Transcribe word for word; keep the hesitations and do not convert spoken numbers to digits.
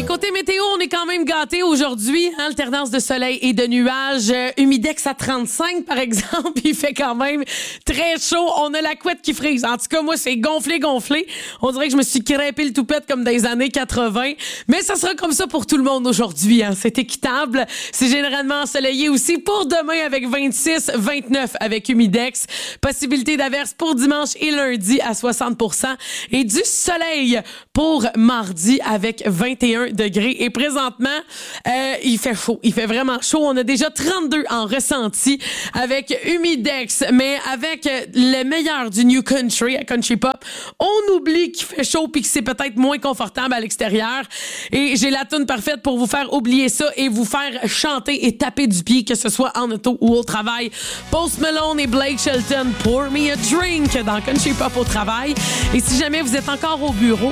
Côté météo, on est quand même gâtés aujourd'hui. Hein, alternance de soleil et de nuages. Euh, humidex à trente-cinq, par exemple. Il fait quand même très chaud. On a la couette qui frise. En tout cas, moi, c'est gonflé, gonflé. On dirait que je me suis crêpé le toupette comme dans les années quatre-vingts. Mais ça sera comme ça pour tout le monde aujourd'hui. Hein. C'est équitable. C'est généralement ensoleillé aussi pour demain avec vingt-six, vingt-neuf avec humidex. Possibilité d'averse pour dimanche et lundi à soixante pour cent. Et du soleil pour mardi avec vingt et un degrés. Et présentement, euh, il fait chaud. Il fait vraiment chaud. On a déjà trente-deux en ressenti avec humidex. Mais avec le meilleur du New Country à Country Pop, on oublie qu'il fait chaud puis que c'est peut-être moins confortable à l'extérieur. Et j'ai la toune parfaite pour vous faire oublier ça et vous faire chanter et taper du pied, que ce soit en auto ou au travail. Post Malone et Blake Shelton, Pour Me a Drink dans Country Pop au travail. Et si jamais vous êtes encore au bureau,